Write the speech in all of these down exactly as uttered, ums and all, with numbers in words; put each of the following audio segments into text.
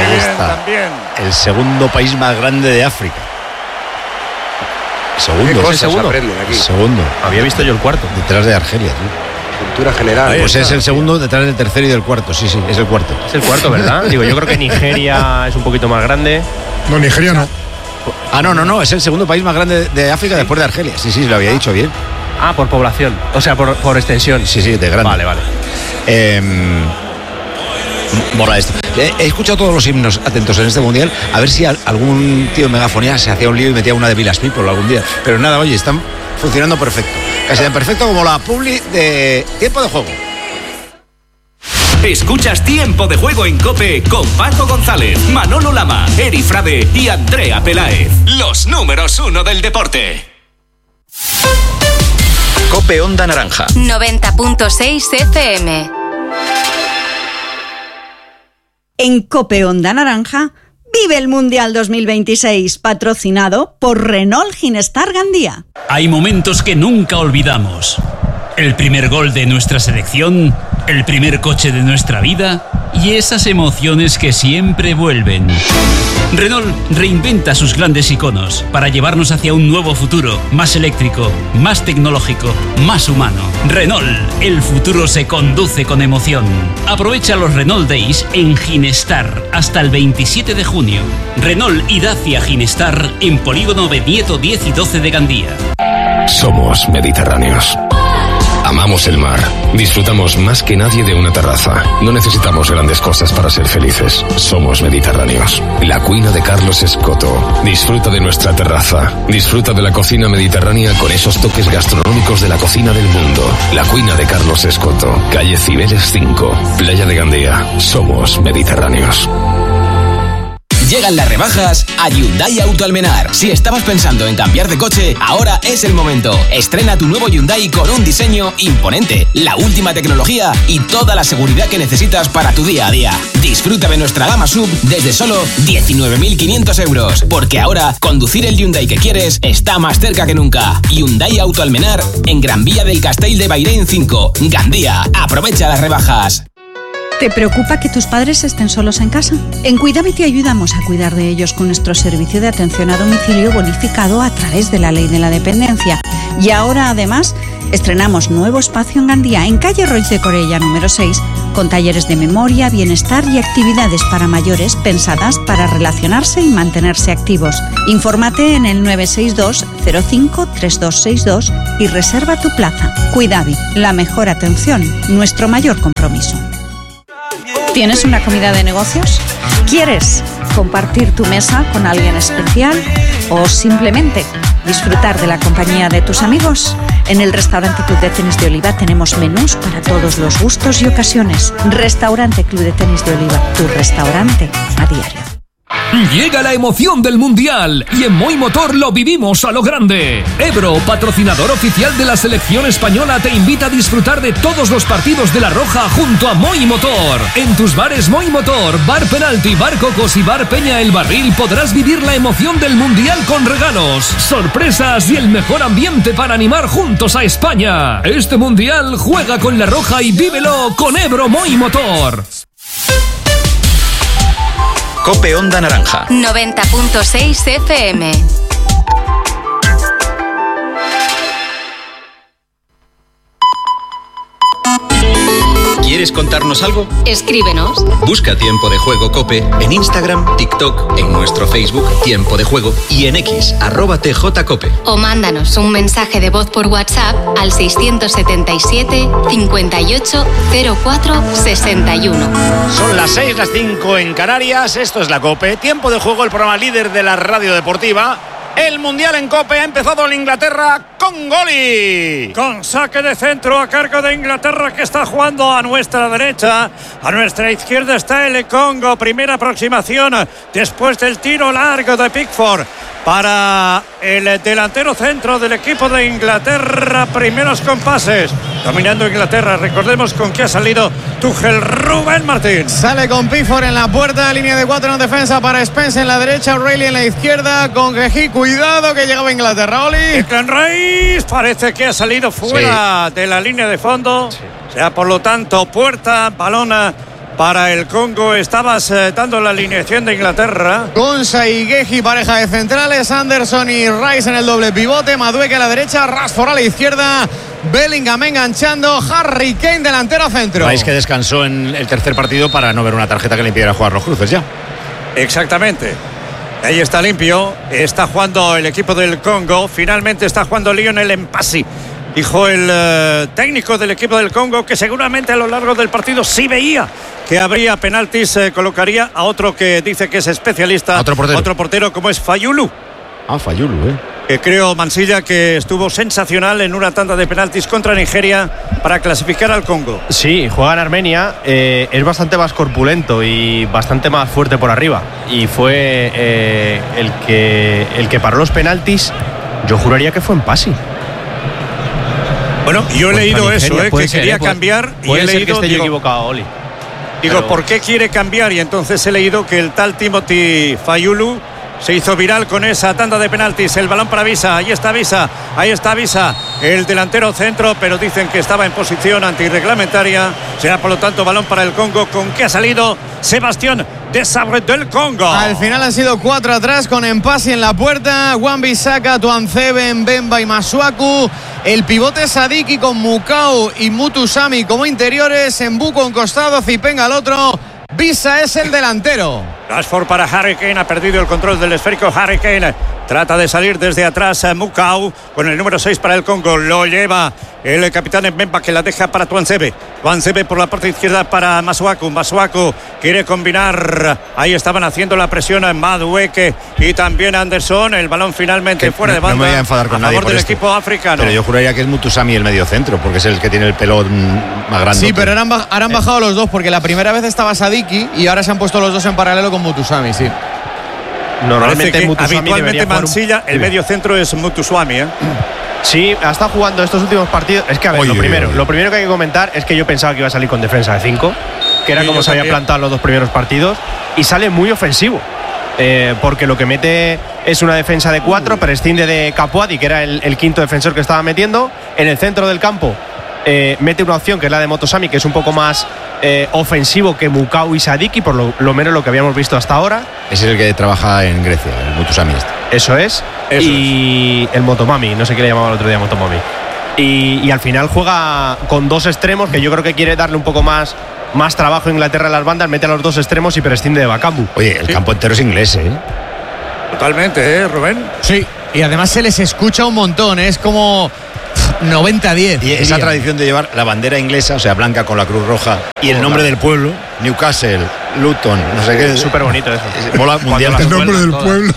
Ahí está. También. El segundo país más grande de África. Segundo. ¿Qué cosas segundo? aprenden aquí? Segundo. Había visto yo el cuarto. Detrás de Argelia, tío. Cultura general. Ahí pues está, es el segundo detrás del tercero y del cuarto. Sí, sí, es el cuarto. Es el cuarto, ¿verdad? Digo, yo creo que Nigeria es un poquito más grande. No, Nigeria no. Ah, no, no, no. Es el segundo país más grande de África, ¿sí?, después de Argelia. Sí, sí, lo había dicho bien. Ah, por población. O sea, por, por extensión. Sí, sí, de grande. Vale, vale. Eh, mola esto. He escuchado todos los himnos atentos en este mundial. A ver si algún tío de megafonía se hacía un lío y metía una de Village People algún día. Pero nada, oye, están funcionando perfecto. Casi tan perfecto como la publi de Tiempo de Juego. Escuchas Tiempo de Juego en COPE con Paco González, Manolo Lama, Eri Frade y Andrea Peláez. Los números uno del deporte. COPE Onda Naranja noventa punto seis F M. En COPE Onda Naranja vive el Mundial dos mil veintiséis, patrocinado por Renault Ginestar Gandía. Hay momentos que nunca olvidamos. El primer gol de nuestra selección, el primer coche de nuestra vida y esas emociones que siempre vuelven. Renault reinventa sus grandes iconos para llevarnos hacia un nuevo futuro, más eléctrico, más tecnológico, más humano. Renault, el futuro se conduce con emoción. Aprovecha los Renault Days en Ginestar hasta el veintisiete de junio. Renault y Dacia Ginestar en Polígono Benieto diez y doce de Gandía. Somos mediterráneos. Amamos el mar. Disfrutamos más que nadie de una terraza. No necesitamos grandes cosas para ser felices. Somos mediterráneos. La Cuina de Carlos Escoto. Disfruta de nuestra terraza. Disfruta de la cocina mediterránea con esos toques gastronómicos de la cocina del mundo. La Cuina de Carlos Escoto. Calle Cibeles cinco. Playa de Gandía. Somos mediterráneos. Llegan las rebajas a Hyundai Auto Almenar. Si estabas pensando en cambiar de coche, ahora es el momento. Estrena tu nuevo Hyundai con un diseño imponente, la última tecnología y toda la seguridad que necesitas para tu día a día. Disfruta de nuestra gama sub desde solo diecinueve mil quinientos euros, porque ahora conducir el Hyundai que quieres está más cerca que nunca. Hyundai Auto Almenar en Gran Vía del Castell de Bairén cinco, Gandía. Aprovecha las rebajas. ¿Te preocupa que tus padres estén solos en casa? En Cuidame te ayudamos a cuidar de ellos con nuestro servicio de atención a domicilio bonificado a través de la Ley de la Dependencia. Y ahora, además, estrenamos nuevo espacio en Gandía, en calle Roig de Corella número seis, con talleres de memoria, bienestar y actividades para mayores pensadas para relacionarse y mantenerse activos. Infórmate en el nueve seis dos cero cinco tres dos seis dos y reserva tu plaza. Cuidame, la mejor atención, nuestro mayor compromiso. ¿Tienes una comida de negocios? ¿Quieres compartir tu mesa con alguien especial? ¿O simplemente disfrutar de la compañía de tus amigos? En el Restaurante Club de Tenis de Oliva tenemos menús para todos los gustos y ocasiones. Restaurante Club de Tenis de Oliva, tu restaurante a diario. Llega la emoción del Mundial y en Moi Motor lo vivimos a lo grande. Ebro, patrocinador oficial de la selección española, te invita a disfrutar de todos los partidos de La Roja junto a Moi Motor. En tus bares Moi Motor, Bar Penalti, Bar Cocos y Bar Peña El Barril podrás vivir la emoción del Mundial con regalos, sorpresas y el mejor ambiente para animar juntos a España. Este Mundial juega con La Roja y vívelo con Ebro Moi Motor. COPE Onda Naranja noventa punto seis F M. ¿Quieres contarnos algo? Escríbenos. Busca Tiempo de Juego COPE en Instagram, TikTok, en nuestro Facebook Tiempo de Juego y en X, arroba T J Cope. O mándanos un mensaje de voz por WhatsApp al seiscientos setenta y siete cincuenta y ocho cero cuatro sesenta y uno. Son las seis, las cinco en Canarias. Esto es la COPE. Tiempo de Juego, el programa líder de la radio deportiva. El Mundial en COPE ha empezado en Inglaterra con Goli. Con saque de centro a cargo de Inglaterra, que está jugando a nuestra derecha. A nuestra izquierda está el Congo. Primera aproximación después del tiro largo de Pickford para el delantero centro del equipo de Inglaterra. Primeros compases dominando Inglaterra. Recordemos con qué ha salido Tuchel. Rubén Martín sale con Pickford en la puerta, línea de cuatro en defensa para Spence en la derecha, O'Reilly en la izquierda, con Geji. Cuidado que llegaba Inglaterra, Oli. Declan Rice parece que ha salido fuera sí. de la línea de fondo. Sí. O sea, por lo tanto, puerta, balón para el Congo. Estabas eh, dando la alineación de Inglaterra. Konsa y Geji, pareja de centrales. Anderson y Rice en el doble pivote. Madueke a la derecha, Rashford a la izquierda. Bellingham enganchando. Harry Kane delantero centro. Rice que descansó en el tercer partido para no ver una tarjeta que le impidiera jugar los cruces ya. Exactamente. Ahí está limpio. Está jugando el equipo del Congo. Finalmente está jugando Lionel Mpassi. Dijo el uh, técnico del equipo del Congo que seguramente a lo largo del partido sí veía que habría penaltis, eh, colocaría a otro que dice que es especialista, otro portero, otro portero como es Fayulu. Ah, Fayulu, eh. Que creo, Mansilla, que estuvo sensacional en una tanda de penaltis contra Nigeria para clasificar al Congo. Sí, juega en Armenia, eh, es bastante más corpulento y bastante más fuerte por arriba. Y fue eh, el, que, el que paró los penaltis, yo juraría que fue Mpassi. Bueno, yo he leído eso, eh, que ser, quería eh, puede, cambiar puede y he ser leído, que esté digo, yo equivocado, Oli. Digo, Pero... ¿por qué quiere cambiar? Y entonces he leído que el tal Timothy Fayulu se hizo viral con esa tanda de penaltis. El balón para Visa, ahí está Visa, ahí está Visa, el delantero centro, pero dicen que estaba en posición antirreglamentaria. Será por lo tanto balón para el Congo, con que ha salido Sebastián Desabre del Congo. Al final han sido cuatro atrás con Mpassi en la puerta, Wan-Bissaka, Tuanzebe, Mbemba y Masuaku. El pivote Sadiki con Mukau y Mutusami como interiores, Mbu con costado, Zipenga al otro. Visa es el delantero. Rashford para Harry Kane, ha perdido el control del esférico. Harry Kane trata de salir desde atrás. Mukau con el número seis para el Congo, lo lleva el capitán Mbemba, que la deja para Tuanzebe. Tuanzebe por la parte izquierda para Masuaku. Masuaku quiere combinar, ahí estaban haciendo la presión a Madueke y también Anderson. El balón finalmente que fuera no, de banda, no me voy a enfadar con a favor nadie por del esto, equipo africano. Pero yo juraría que es Mutusami el medio centro, porque es el que tiene el pelo más grande. Sí, pero ahora han, baj- ahora han eh. bajado los dos, porque la primera vez estaba Sadiki y ahora se han puesto los dos en paralelo con Mutusami, sí. Normalmente Mutusami habitualmente Mansilla, un... el medio centro es Mutusami, ¿eh? Sí, ha estado jugando estos últimos partidos. Es que a ver, oye, lo primero, oye. lo primero que hay que comentar es que yo pensaba que iba a salir con defensa de cinco, que era sí, como se también. había plantado los dos primeros partidos, y sale muy ofensivo. Eh, porque lo que mete es una defensa de cuatro, prescinde de Capuadi, que era el, el quinto defensor que estaba metiendo. En el centro del campo eh, mete una opción que es la de Motosami, que es un poco más eh, ofensivo que Mukau y Sadiki, por lo, lo menos lo que habíamos visto hasta ahora. Ese es el que trabaja en Grecia, el Mutusami este. Eso es. Eso y es. El Motomami, no sé qué le llamaba el otro día Motomami. Y, y al final juega con dos extremos, que yo creo que quiere darle un poco más, más trabajo a Inglaterra en las bandas, mete a los dos extremos y prescinde de Bakambu. Oye, el sí. campo entero es inglés, ¿eh? Totalmente, ¿eh, Rubén? Sí, y además se les escucha un montón, ¿eh? Es como noventa a diez. Y esa diría. tradición de llevar la bandera inglesa, o sea, blanca con la cruz roja, y el nombre del pueblo, Newcastle, Luton, no sé qué. Súper bonito eso. Mola mundial. El nombre del todas. pueblo.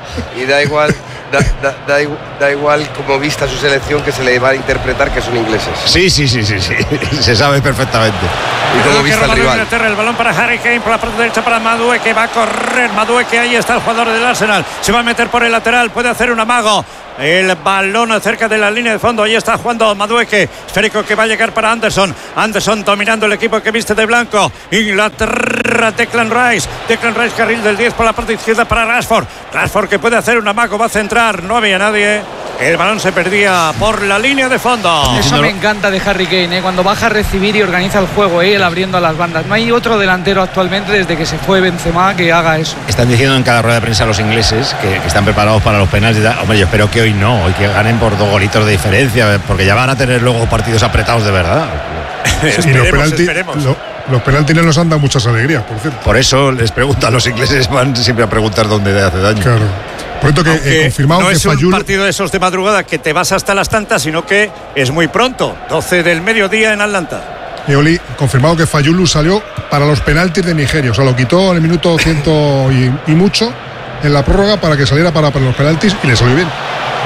Y da igual, da, da, da, da igual como vista su selección, que se le va a interpretar que son ingleses. Sí, sí, sí, sí, sí. Se sabe perfectamente. Y como vista el rival. El balón para Harry Kane, por la parte derecha para Madueke, que va a correr. Madueke, ahí está el jugador del Arsenal. Se va a meter por el lateral, puede hacer un amago. El balón cerca de la línea de fondo. Ahí está jugando Madueke. Esférico que va a llegar para Anderson. Anderson dominando el equipo que viste de blanco. Inglaterra, Declan Rice. Declan Rice, carril del diez por la parte izquierda para Rashford. Rashford que puede hacer un amago, va a centrar. No había nadie. El balón se perdía por la línea de fondo. Eso me encanta de Harry Kane, ¿eh? Cuando baja a recibir y organiza el juego, ¿eh? Él abriendo a las bandas. No hay otro delantero actualmente desde que se fue Benzema que haga eso. Están diciendo en cada rueda de prensa los ingleses que, que están preparados para los penales. Hombre, yo espero que hoy no, hoy que ganen por dos golitos de diferencia, porque ya van a tener luego partidos apretados de verdad. Sí, esperemos, y los penaltis lo, los penaltis nos han dado muchas alegrías, por cierto. Por eso les preguntan, los ingleses van siempre a preguntar dónde hace daño. Claro. Por esto que he confirmado no que es Fayulu... un partido de esos de madrugada que te vas hasta las tantas, sino que es muy pronto, doce del mediodía en Atlanta. Y Oli, confirmado que Fayulu salió para los penaltis de Nigeria, o sea, lo quitó en el minuto ciento y, y mucho en la prórroga para que saliera para, para los penaltis y le salió bien.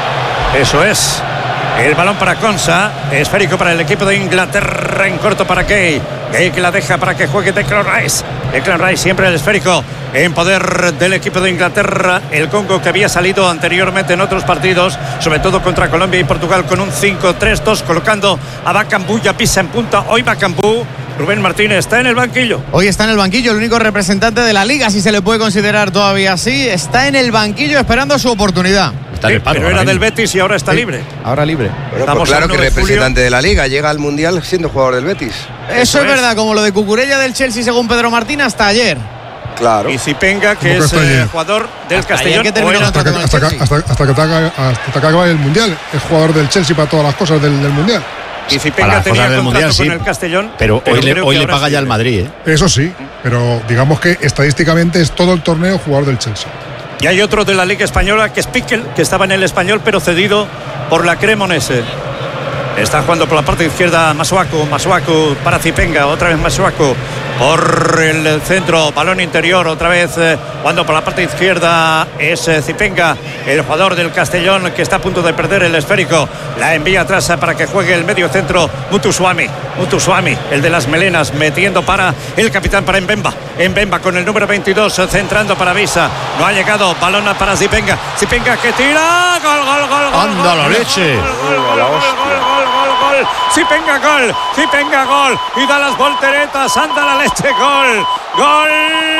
Eso es. El balón para Konsa, esférico para el equipo de Inglaterra, en corto para Gay. Gay que la deja para que juegue Declan Rice. Declan Rice siempre el esférico en poder del equipo de Inglaterra. El Congo que había salido anteriormente en otros partidos, sobre todo contra Colombia y Portugal, con un cinco tres dos, colocando a Bakambu y a Pisa en punta. Hoy Bakambu, Rubén Martínez, está en el banquillo. Hoy está en el banquillo, el único representante de la liga, si se le puede considerar todavía así. Está en el banquillo esperando su oportunidad. Está en el paro, pero era ahora del mismo. Betis y ahora está Sí. libre. Ahora libre. Bueno, Estamos pues claro a que uno de representante de la Liga. Llega al Mundial siendo jugador del Betis. Eso, Eso es es. verdad, como lo de Cucurella del Chelsea según Pedro Martín hasta ayer. Claro. Y Zipenga, que ¿Cómo que es hasta eh, ayer? jugador del Hasta Castellón. ayer que terminó o era- Hasta que, hasta, que, hasta, hasta que te acabe, hasta que acabe el Mundial. Es jugador del Chelsea para todas las cosas del, del Mundial. Y Para Zipenga las tenía cosas del contrato Mundial, con sí. el Castellón. Pero hoy le, creo hoy que le ahora paga sí. ya el Madrid, ¿eh? Eso sí, pero digamos que estadísticamente es todo el torneo jugador del Chelsea. Y hay otro de la Liga Española que es Piquel, que estaba en el Español, pero cedido por la Cremonese. Está jugando por la parte izquierda Masuaku, Masuaku para Zipenga, otra vez Masuaku por el centro, balón interior, otra vez eh, jugando por la parte izquierda es eh, Zipenga, el jugador del Castellón que está a punto de perder el esférico, la envía atrás eh, para que juegue el medio centro Mutusuami, Mutusuami, el de las melenas, metiendo para el capitán, para Mbemba, Mbemba con el número veintidós, eh, centrando para Visa, no ha llegado, balón para Zipenga, Zipenga que tira, gol, gol, gol, gol, ¡Anda gol, la gol, leche! gol, gol, gol, gol, gol, gol, gol, gol, Zipenga gol, Zipenga gol, y da las volteretas, anda la leche, gol, gol.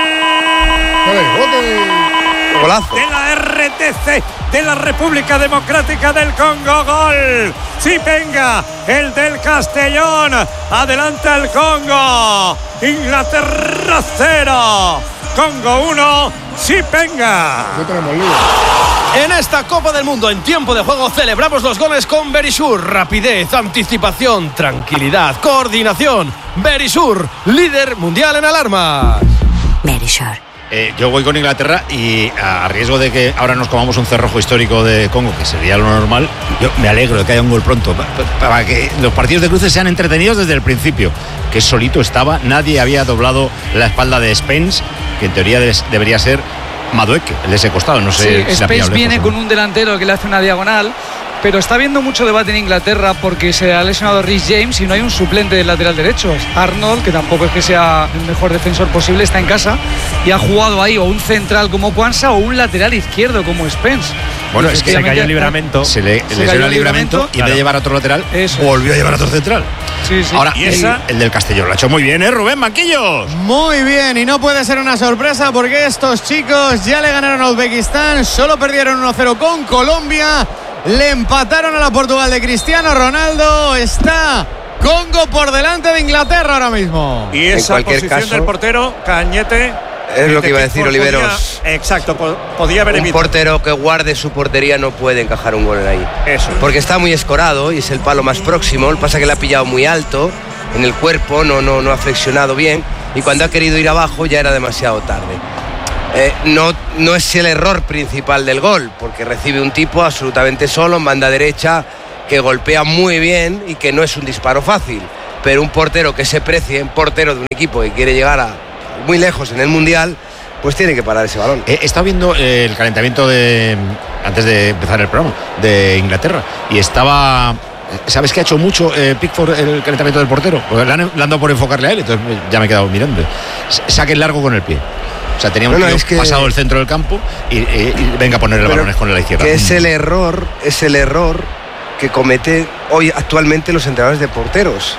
Golazo. De la R T C de la República Democrática del Congo, gol. Zipenga, el del Castellón, adelanta el Congo. Inglaterra cero, Congo uno, Zipenga. No tenemos lío. En esta Copa del Mundo en tiempo de juego celebramos los goles con Verisur. Rapidez, anticipación, tranquilidad, coordinación. Verisur, líder mundial en alarmas. Verisur. Eh, yo voy con Inglaterra y a riesgo de que ahora nos comamos un cerrojo histórico de Congo, que sería lo normal, yo me alegro de que haya un gol pronto, pa- pa- para que los partidos de cruces sean entretenidos desde el principio, que solito estaba, nadie había doblado la espalda de Spence, que en teoría des- debería ser Madueke, el de ese costado, no sé Sí, si la ha Spence pillado viene lejos, con ¿no? un delantero que le hace una diagonal, pero está habiendo mucho debate en Inglaterra porque se ha lesionado Rhys James y no hay un suplente del lateral derecho. Arnold, que tampoco es que sea el mejor defensor posible, está en casa y ha jugado ahí o un central como Kwanza o un lateral izquierdo como Spence. Bueno, Y es que Se cayó el efectivamente, libramento. Se le Se lesiona cayó el el libramento libramento, y en vez de claro. llevar a otro lateral, Eso. volvió a llevar a otro central. Sí, sí. Ahora, ¿Y el, esa? el del Castellón lo ha hecho muy bien, ¿eh, Rubén Manquillos? Muy bien, y no puede ser una sorpresa porque estos chicos ya le ganaron a Uzbekistán, solo perdieron uno cero con Colombia, le empataron a la Portugal de Cristiano Ronaldo, está Congo por delante de Inglaterra ahora mismo. Y En esa cualquier posición caso- del portero, Cañete. Es lo que iba a decir, Podía- Oliveros. Exacto, po- podía haber Un evitado. portero que guarde su portería no puede encajar un gol en ahí. Eso. Porque está muy escorado y es el palo más próximo. Lo que pasa es que le ha pillado muy alto en el cuerpo, no, no, no ha flexionado bien. Y cuando ha querido ir abajo ya era demasiado tarde. Eh, no, no es el error principal del gol, porque recibe un tipo absolutamente solo en banda derecha que golpea muy bien y que no es un disparo fácil. Pero un portero que se precie, un portero de un equipo que quiere llegar a muy lejos en el Mundial, pues tiene que parar ese balón. He estado viendo eh, el calentamiento de antes de empezar el programa de Inglaterra y estaba. ¿Sabes que ha hecho mucho eh, Pickford el calentamiento del portero? Pues le han, le han dado por enfocarle a él, entonces ya me he quedado mirando. S- Saque largo con el pie. O sea, tenía un Bueno, tío es que- pasado el centro del campo y, y- y venga a ponerle Pero balones con la izquierda. Que es el error, es el error que cometen hoy actualmente los entrenadores de porteros.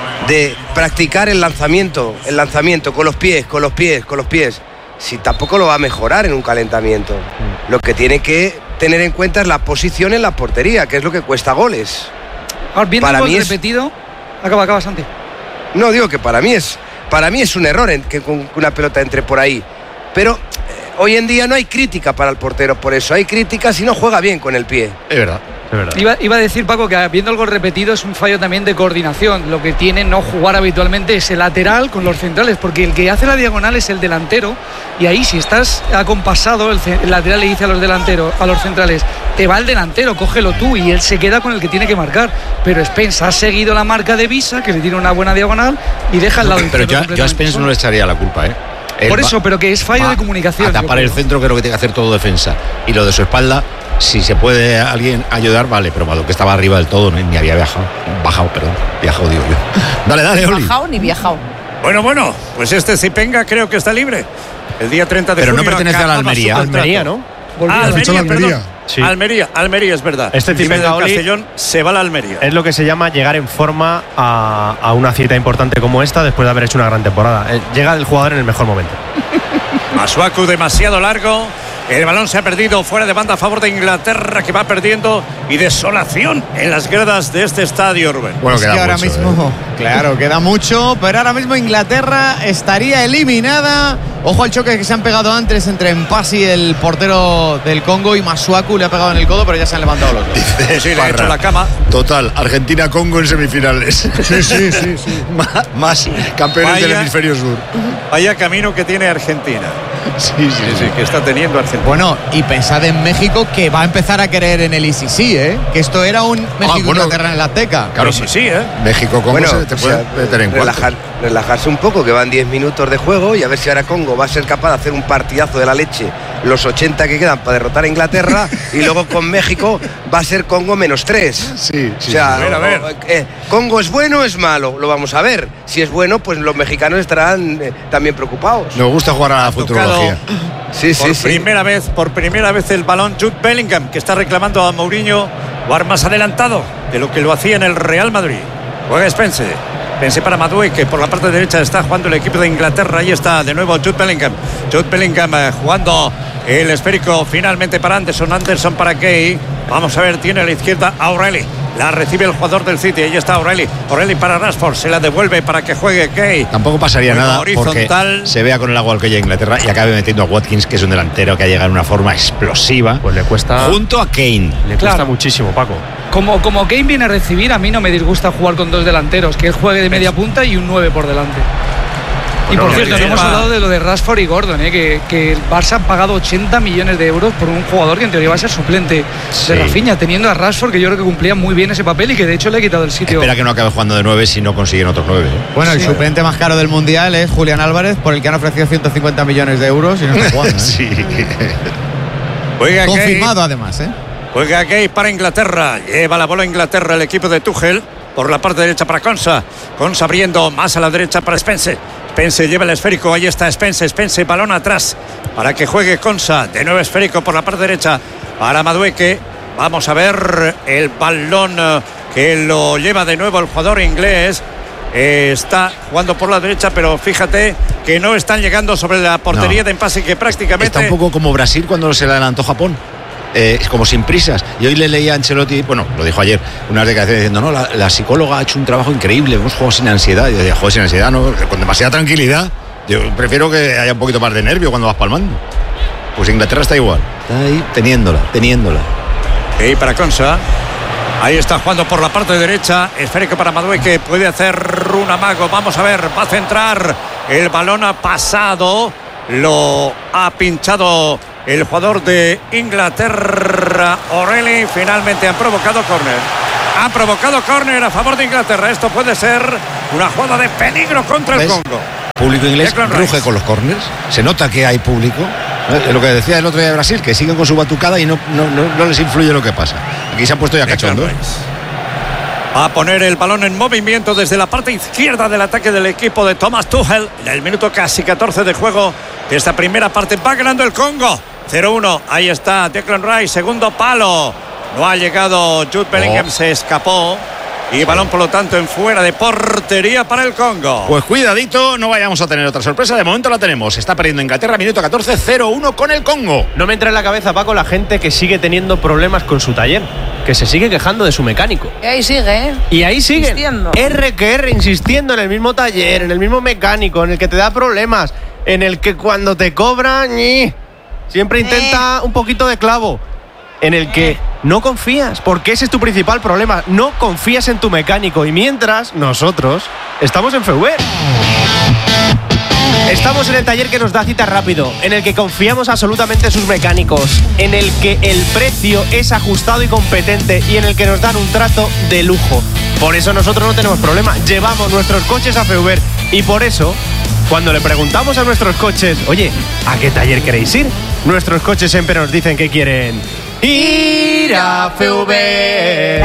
De practicar el lanzamiento, el lanzamiento con los pies, con los pies, con los pies. Si tampoco lo va a mejorar en un calentamiento. Lo que tiene que tener en cuenta es la posición en la portería, que es lo que cuesta goles. Ahora, viendo para el gol mí es- repetido, acaba, acaba, Santi. No digo que para mí es, para mí es un error en que con- que una pelota entre por ahí. Pero eh, hoy en día no hay crítica para el portero por eso. Hay crítica si no juega bien con el pie. Es verdad. Es verdad. Iba, iba a decir, Paco, que viendo el gol repetido es un fallo también de coordinación. Lo que tiene no jugar habitualmente es el lateral con los centrales, porque el que hace la diagonal es el delantero. Y ahí, si estás acompasado, el, ce- el lateral le dice a los delanteros, a los centrales, te va el delantero, cógelo tú. Y él se queda con el que tiene que marcar. Pero Spence ha seguido la marca de Visa, que le tiene una buena diagonal, y deja el lado Pero izquierdo yo, yo a completamente Spence solo. no le echaría la culpa, ¿eh? Él Por va- eso, pero que es fallo va de comunicación. A yo tapar el creo. centro, creo que tiene que hacer todo defensa. Y lo de su espalda, si se puede alguien ayudar, vale, pero para lo que estaba arriba del todo, no, ni había viajado. Bajado, perdón. Viajado, digo yo. Dale, dale, Oli. Bajao ni viajao. Bueno, bueno, pues este Zipenga creo que está libre. El día treinta de Pero no junio pertenece a la acaba su Almería. contrato. Almería, ¿no? Volvió Ah, a- fichado Almería, a Almería. perdón. Sí. Almería, Almería es verdad. Este Vive Zipenga, del Oli, Castellón se va a la Almería. Es lo que se llama llegar en forma a, a una cita importante como esta después de haber hecho una gran temporada. Eh, Llega el jugador en el mejor momento. Masuaku demasiado largo. El balón se ha perdido fuera de banda a favor de Inglaterra, que va perdiendo, y desolación en las gradas de este estadio, Rubén. Bueno, es que ahora mucho, mismo, eh. claro, queda mucho, pero ahora mismo Inglaterra estaría eliminada. Ojo al choque que se han pegado antes entre Mpasi, el portero del Congo, y Masuaku, le ha pegado en el codo, pero ya se han levantado los dos. Dice, sí, le ha hecho la cama. Total, Argentina-Congo en semifinales. Sí, sí, sí, sí. más, más campeones vaya, del hemisferio sur. Vaya camino que tiene Argentina. Sí, sí, sí, sí, que está teniendo Argentina. Bueno, y pensad en México, que va a empezar a creer en el I C C, ¿eh? Que esto era un México-Inglaterra ah, bueno, en la Azteca. Claro, sí, sí, ¿eh? México-Congo bueno, se te puede o sea, meter en relajar, relajarse un poco, que van diez minutos de juego, y a ver si ahora Congo va a ser capaz de hacer un partidazo de la leche los ochenta que quedan para derrotar a Inglaterra, y luego con México va a ser Congo menos tres. Sí, sí. O sea, a ver, a ver. Eh, ¿Congo es bueno o es malo? Lo vamos a ver. Si es bueno, pues los mexicanos estarán eh, también preocupados. Nos gusta jugar a la futurología. Sí, sí, por sí. primera vez, por primera vez el balón Jude Bellingham, que está reclamando a Mourinho jugar más adelantado de lo que lo hacía en el Real Madrid. Juega Spence. Spence para Madueke, que por la parte derecha está jugando el equipo de Inglaterra. Ahí está de nuevo Jude Bellingham. Jude Bellingham eh, jugando el esférico finalmente para Anderson. Anderson para Kay. Vamos a ver, tiene a la izquierda a O'Reilly. La recibe el jugador del City. Ahí está O'Reilly. O'Reilly para Rashford. Se la devuelve para que juegue Kay. Tampoco pasaría Juega nada horizontal. Porque se vea con el agua al cuello a Inglaterra y acabe metiendo a Watkins, que es un delantero que ha llegado en una forma explosiva. Pues le cuesta. Junto a Kane. Le cuesta claro. muchísimo, Paco. Como, como Kane viene a recibir, a mí no me disgusta jugar con dos delanteros, que él juegue de media punta y un nueve por delante. Y por cierto, no hemos hablado de lo de Rashford y Gordon, ¿eh? que, que el Barça ha pagado ochenta millones de euros por un jugador que en teoría va a ser suplente sí. de Rafinha, teniendo a Rashford, que yo creo que cumplía muy bien ese papel y que de hecho le ha quitado el sitio. Espera que no acabe jugando de nueve si no consiguen otros nueve. ¿eh? Bueno, sí. el suplente más caro del Mundial es Julián Álvarez, por el que han ofrecido ciento cincuenta millones de euros y no está jugando. ¿eh? Sí. Juega confirmado Kay. Además, ¿eh? Juega Kay para Inglaterra. Lleva la bola a Inglaterra el equipo de Tuchel. Por la parte derecha para Konsa. Konsa abriendo más a la derecha para Spence. Spence lleva el esférico. Ahí está Spence. Spence, balón atrás para que juegue Konsa. De nuevo esférico por la parte derecha para Madueke. Vamos a ver el balón que lo lleva de nuevo el jugador inglés. Eh, está jugando por la derecha, pero fíjate que no están llegando sobre la portería no. de Mpasi, que prácticamente. Está un poco como Brasil cuando se le adelantó Japón. Eh, como sin prisas. Y hoy le leía a Ancelotti, bueno, lo dijo ayer, unas declaraciones diciendo, no, la, la psicóloga ha hecho un trabajo increíble, hemos jugado sin ansiedad. Y yo decía, joder, sin ansiedad, no, con demasiada tranquilidad. Yo prefiero que haya un poquito más de nervio cuando vas palmando. Pues Inglaterra está igual, está ahí teniéndola, teniéndola. Y para Konsa, ahí está jugando por la parte derecha, esférico para Madueke, que puede hacer un amago. Vamos a ver, va a centrar, el balón ha pasado, lo ha pinchado el jugador de Inglaterra, O'Reilly. Finalmente han provocado córner. Han provocado córner a favor de Inglaterra. Esto puede ser una jugada de peligro contra el ¿Ves? Congo. Público inglés ruge con los córners. Se nota que hay público. ¿Eh? Lo que decía el otro día de Brasil, que siguen con su batucada y no, no, no, no les influye lo que pasa. Aquí se han puesto ya cachondos. Va a poner el balón en movimiento desde la parte izquierda del ataque del equipo de Thomas Tuchel. En el minuto casi catorce de juego de esta primera parte va ganando el Congo. cero uno, ahí está Declan Rice, segundo palo. No ha llegado Jude Bellingham, oh. se escapó. Y sí. balón, por lo tanto, en fuera de portería para el Congo. Pues cuidadito, no vayamos a tener otra sorpresa. De momento la tenemos. Está perdiendo Inglaterra, minuto catorce, cero uno con el Congo. No me entra en la cabeza, Paco, la gente que sigue teniendo problemas con su taller, que se sigue quejando de su mecánico. Y ahí sigue, ¿eh? Y ahí sigue. R que R, insistiendo en el mismo taller, en el mismo mecánico, en el que te da problemas, en el que cuando te cobran, ¡ñi! siempre intenta eh. un poquito de clavo. En el que no confías, porque ese es tu principal problema. No confías en tu mecánico. Y mientras, nosotros estamos en Feuber. Estamos en el taller que nos da cita rápido, en el que confiamos absolutamente en sus mecánicos, en el que el precio es ajustado y competente y en el que nos dan un trato de lujo. Por eso nosotros no tenemos problema. Llevamos nuestros coches a Feuber y por eso, cuando le preguntamos a nuestros coches, oye, ¿a qué taller queréis ir? Nuestros coches siempre nos dicen que quieren ir a Feuber.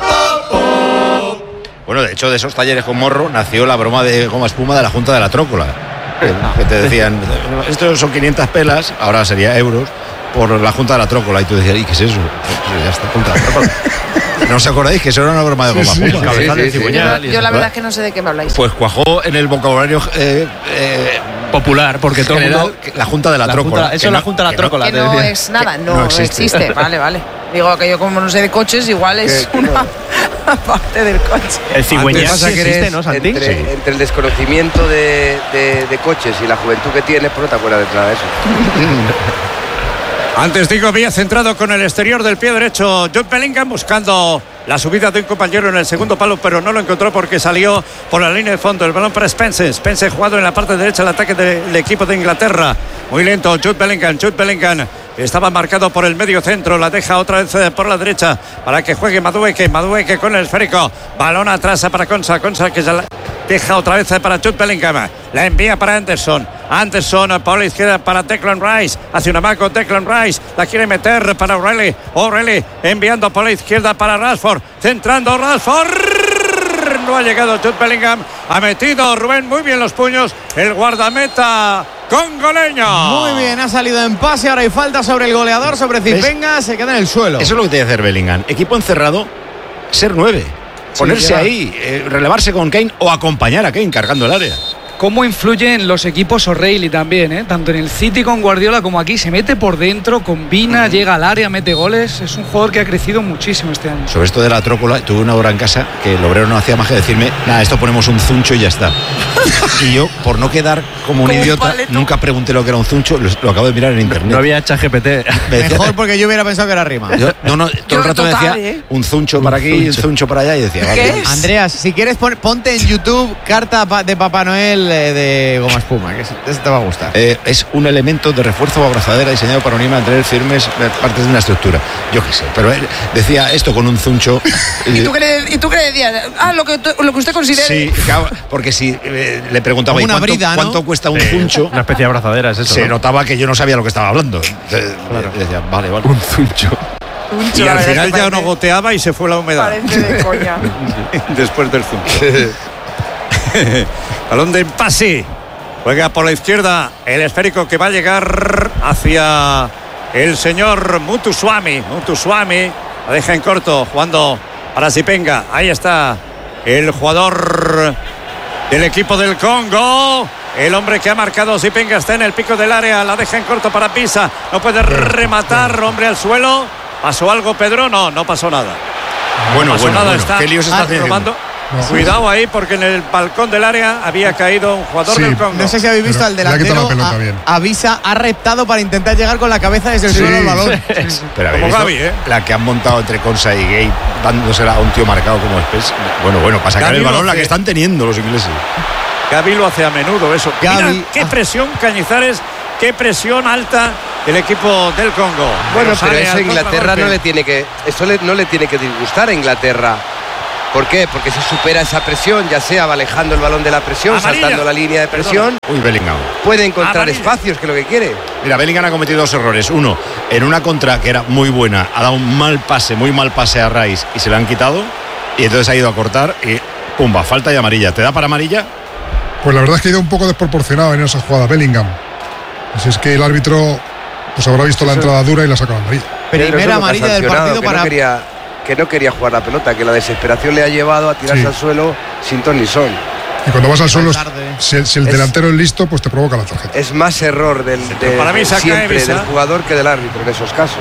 Bueno, de hecho, de esos talleres con morro nació la broma de goma espuma de la Junta de la Trócola. Que te decían, estos son quinientas pelas, ahora sería euros, por la Junta de la Trócola. Y tú decías, ¿y qué es eso? Pues ya está, Junta de la Trócola. ¿No os acordáis que eso era una broma de goma espuma? Sí, sí, sí, sí, sí. Yo, yo la verdad es que no sé de qué me habláis. Pues cuajó en el vocabulario eh, eh, popular, porque todo el mundo. La Junta de la, la Trócola. Junta, eso es no, la Junta de la Trócola. Que no es nada, no, no existe. existe. Vale, vale. Digo que yo como no sé de coches, igual es que, una no. parte del coche. El cigüeñal sí existe, ¿no, Santi? Entre, sí. entre el desconocimiento de, de, de coches y la juventud que tienes, pues no te acuerdas de nada de eso. Antes digo, había centrado con el exterior del pie derecho Jude Bellingham buscando la subida de un compañero en el segundo palo, pero no lo encontró porque salió por la línea de fondo. El balón para Spence. Spence jugado en la parte derecha del ataque del equipo de Inglaterra. Muy lento Jude Bellingham. Jude Bellingham estaba marcado por el medio centro. La deja otra vez por la derecha para que juegue Madueke. Madueke con el esférico. Balón atrás para Konsa. Konsa que se la deja otra vez para Jude Bellingham. La envía para Anderson. Anderson por la izquierda para Declan Rice. Hace una mano Declan Rice. La quiere meter para O'Reilly. O'Reilly enviando por la izquierda para Rashford. Centrando Rashford. No ha llegado Jude Bellingham. Ha metido Rubén muy bien los puños. El guardameta congoleño. Muy bien, ha salido en pase. Ahora hay falta sobre el goleador, sobre Zipenga. Se queda en el suelo. Eso es lo que tiene que hacer Bellingham. Equipo encerrado, ser nueve. Ponerse sí, ahí, eh, relevarse con Kane o acompañar a Kane cargando el área. Cómo influye en los equipos O'Reilly también, ¿eh? Tanto en el City con Guardiola como aquí. Se mete por dentro, combina, uh-huh. llega al área, mete goles. Es un jugador que ha crecido muchísimo este año. Sobre esto de la Trócola, tuve una hora en casa que el obrero no hacía más que decirme, nada, esto ponemos un zuncho y ya está. Y yo, por no quedar como un idiota, nunca pregunté lo que era un zuncho, lo, lo acabo de mirar en internet. No había ChatGPT. Mejor porque yo hubiera pensado que era rima. Yo, no, no, todo yo el rato total, me decía ¿eh? un zuncho para aquí, un zuncho para allá y decía, vale. Andreas, si quieres pon, ponte en YouTube carta de Papá Noel de goma espuma, que eso te va a gustar. Eh, es un elemento de refuerzo o abrazadera diseñado para unir y mantener firmes partes de una estructura. Yo qué sé, pero él decía esto con un zuncho. ¿Y tú qué, y tú qué decías? Ah, lo que, lo que usted considera. Sí, claro, porque si eh, le preguntaba ¿cuánto, brida, ¿no? cuánto cuesta un sí, zuncho? Una especie de abrazadera, es eso. Se ¿no? notaba que yo no sabía lo que estaba hablando. Entonces, claro. Decía, vale, vale. Un zuncho. Y al final ya no goteaba y se fue la humedad. Parece de coña. Después del zuncho. Balón de pase. Juega por la izquierda el esférico que va a llegar hacia el señor Mutuswami. Mutuswami la deja en corto, jugando para Zipenga. Ahí está el jugador del equipo del Congo. El hombre que ha marcado Zipenga está en el pico del área. La deja en corto para Pisa. No puede rematar, hombre al suelo. ¿Pasó algo, Pedro? No, no pasó nada. Bueno, no pasó bueno, nada. bueno. Está ¿Qué lío se está haciendo? No. Cuidado ahí porque en el balcón del área había caído un jugador sí, del Congo. No sé si habéis visto al delantero. A, avisa, ha reptado para intentar llegar con la cabeza desde el sí, suelo al balón. Sí, sí. Pero como Gaby, ¿eh? La que han montado entre Konsa y Gay, dándosela a un tío marcado como Spence. Bueno, bueno, para sacar Gaby el balón, la que están teniendo los ingleses. Gaby lo hace a menudo eso. Gaby, Mira, qué presión, Cañizares, qué presión alta el equipo del Congo. Bueno, pero eso a Inglaterra no le tiene que, eso le, no le tiene que disgustar a Inglaterra. ¿Por qué? Porque si supera esa presión, ya sea alejando el balón de la presión, amarilla, saltando la línea de presión, Uy, Bellingham. puede encontrar amarilla. espacios, que es lo que quiere. Mira, Bellingham ha cometido dos errores. Uno, en una contra que era muy buena, ha dado un mal pase, muy mal pase a Rice y se le han quitado. Y entonces ha ido a cortar y pumba, falta y amarilla. ¿Te da para amarilla? Pues la verdad es que ha ido un poco desproporcionado en esa jugada Bellingham. Así es que el árbitro pues habrá visto la entrada dura y la ha sacado amarilla. Primera amarilla del partido que para... No quería, que no quería jugar la pelota, que la desesperación le ha llevado a tirarse sí. al suelo sin ton ni son. Y cuando vas al suelo, si, si el es, delantero es listo, pues te provoca la tarjeta. Es más error del, de, para mí siempre del jugador que del árbitro en esos casos.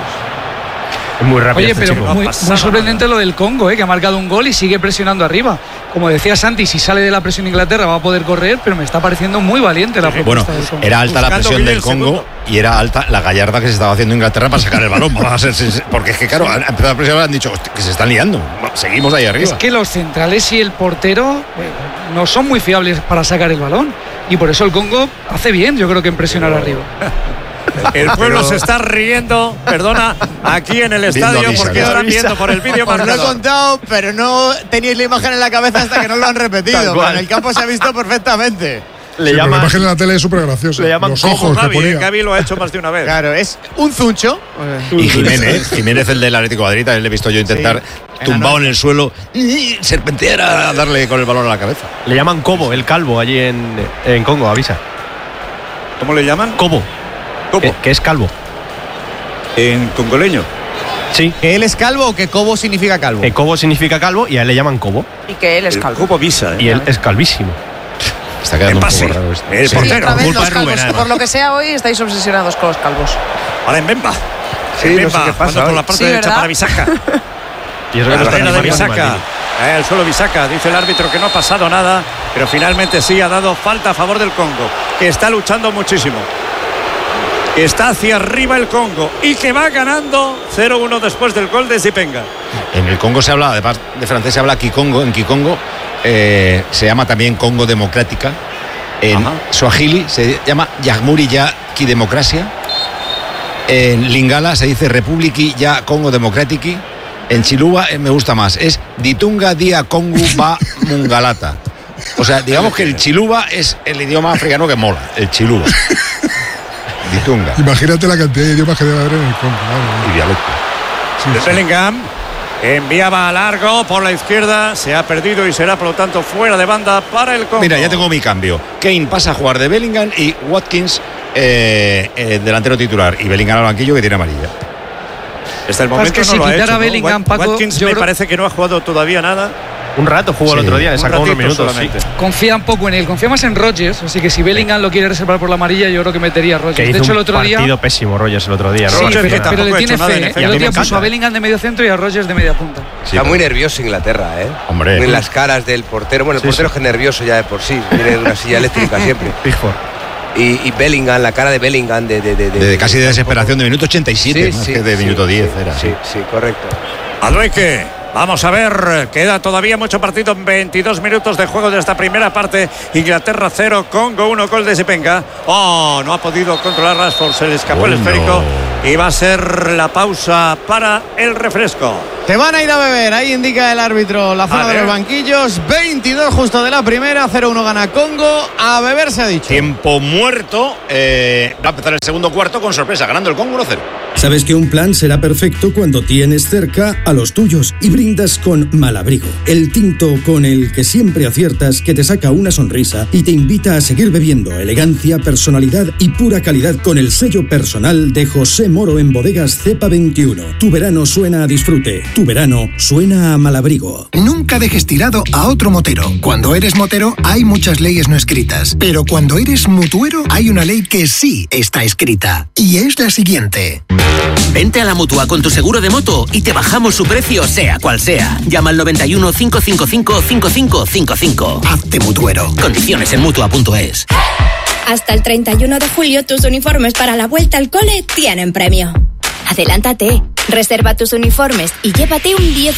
Es muy rápido. Oye, este pero chico. muy, muy sorprendente lo del Congo, ¿eh? Que ha marcado un gol y sigue presionando arriba. Como decía Santi, si sale de la presión Inglaterra va a poder correr, pero me está pareciendo muy valiente la propuesta bueno, del Congo. Era alta la presión del Congo y era alta la gallarda que se estaba haciendo Inglaterra para sacar el balón. Vamos a ser, porque es que, claro, han empezado a presionar y han dicho que se están liando. Seguimos ahí arriba. Es que los centrales y el portero eh, no son muy fiables para sacar el balón. Y por eso el Congo hace bien, yo creo que en presionar pero... arriba. El pueblo se está riendo, perdona, aquí en el estadio avisa, porque están viendo por el vídeo. Os lo he contado, pero no teníais la imagen en la cabeza hasta que no lo han repetido. En el campo se ha visto perfectamente. Le sí, llaman, la imagen en la tele es súper graciosa. Le llaman los ojos Gaby, que ponía. eh, Gaby lo ha hecho más de una vez. Claro, es un zuncho. Y Jiménez, Jiménez el del Atlético de Madrid, también le he visto yo intentar sí, tumbado en el suelo y serpentear a darle con el balón a la cabeza. Le llaman Cobo, el calvo allí en, en Congo, avisa. ¿Cómo le llaman? Cobo. Que, que es calvo. ¿En congoleño? Sí. ¿Que él es calvo o que Cobo significa calvo? Que Cobo significa calvo y a él le llaman Cobo. Y que él es calvo. Cobo visa, ¿eh? Y él es calvísimo. Está quedando un poco raro esto. El Sí, portero. otra vez Culpa los de Rubén, calvos. además. Por lo que sea hoy estáis obsesionados con los calvos. Ahora en Bemba. Sí, En no Bemba, sé qué pasa jugando por hoy. la parte Sí, derecha ¿verdad? para Bisaca. Y eso que La no está pena ni de Manu ni Bisaca. Maldini. Eh, el suelo Bisaca. Dice el árbitro que no ha pasado nada, pero finalmente sí ha dado falta a favor del Congo, que está luchando muchísimo. Está hacia arriba el Congo y que va ganando cero uno después del gol de Zipenga. En el Congo se habla, además de francés se habla Kikongo, en Kikongo eh, se llama también Congo Democrática. En Ajá. Swahili se llama Yagmuri ya Kidemocracia. En Lingala se dice Republiki ya Congo Democratiki. En Chiluba eh, me gusta más, es Ditunga Dia Kongu Ba Mungalata. O sea, digamos que el Chiluba es el idioma africano que mola, el Chiluba. Ditunga. Imagínate la cantidad de idiomas que debe haber en el Congo. Y dialecto. Sí, De sí. Bellingham enviaba a largo por la izquierda, se ha perdido y será por lo tanto fuera de banda para el Congo. Mira, ya tengo mi cambio. Kane pasa a jugar de Bellingham y Watkins eh, eh, delantero titular. Y Bellingham al banquillo que tiene amarilla. Hasta el Es momento que no si lo ha quitara hecho, ¿no? Bellingham, Wat- Paco, Watkins yo me creo- parece que no ha jugado todavía nada. Un rato jugó el Sí, otro día, le un sacó unos ratito minutos. solamente. Sí. Confía un poco en él, confía más en Rodgers, así que si Bellingham lo quiere reservar por la amarilla, yo creo que metería a Rodgers. Que De hizo hecho, el un otro día. partido pésimo Rogers el otro día. ¿no? Sí, Rodgers, pero, que pero tampoco le ha tiene hecho nada fe. en ¿eh? defensa. El Y a otro mí día me puso a encanta. Bellingham de medio centro y a Rodgers de media punta. Sí, Está muy nervioso Inglaterra, ¿eh? Hombre. En las caras del portero. Bueno, el Sí, portero sí. es que nervioso ya de por sí. Tiene una silla eléctrica siempre. Pickford. Y, y Bellingham, la cara de Bellingham de... de, de, De, casi de desesperación de minuto ochenta y siete, Sí, más sí, que de sí, minuto diez sí, era. Sí, sí, correcto. Adueque, vamos a ver, queda todavía mucho partido, veintidós minutos de juego de esta primera parte. Inglaterra cero, Congo uno, gol de Zipenga. Oh, no ha podido controlar Rashford, se le escapó el Bueno. esférico y va a ser la pausa para el refresco. Te van a ir a beber, ahí indica el árbitro la zona A de ver. los banquillos. veintidós justo de la primera, cero uno gana Congo. A beber se ha dicho. Tiempo muerto. eh, va a empezar el segundo cuarto con sorpresa, ganando el Congo uno cero. Sabes que un plan será perfecto cuando tienes cerca a los tuyos y brindas con Malabrigo, el tinto con el que siempre aciertas, que te saca una sonrisa y te invita a seguir bebiendo elegancia, personalidad y pura calidad con el sello personal de José Moro en Bodegas Cepa veintiuno. Tu verano suena a disfrute, tu verano suena a Malabrigo. Nunca dejes tirado a otro motero. Cuando eres motero hay muchas leyes no escritas, pero cuando eres mutuero hay una ley que sí está escrita y es la siguiente. Vente a la Mutua con tu seguro de moto y te bajamos su precio sea cual sea. Llama al noventa y uno, cinco cinco cinco, cinco cinco cinco cinco. Hazte mutuero. Condiciones en Mutua punto es. Hasta el treinta y uno de julio tus uniformes para la vuelta al cole tienen premio. Adelántate, reserva tus uniformes y llévate un diez